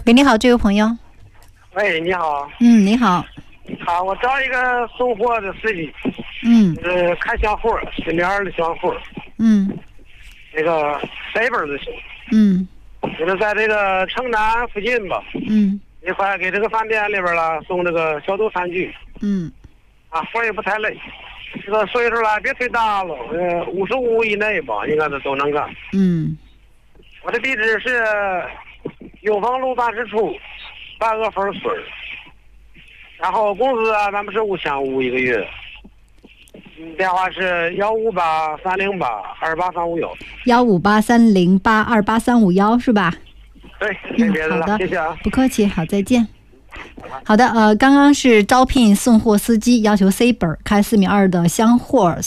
喂，你好，这位朋友。 喂，你好。 你好。 好，我找一个送货的司机。看小货，西面的小货。那个北边的行。就是在这个城南附近吧。一块给这个饭店里边了送这个消毒餐具。活也不太累。这个岁数了，别忒大了，55以内吧，应该都能干。我的地址是永丰路办事处8个分村，然后工资啊，咱们是5500一个月。电话是15830828351。 15830828351是吧？ 对，没别的了， 好的， 谢谢啊， 不客气，好，再见。好的，刚刚是招聘送货司机，要求 C 本，开4.2米的箱货。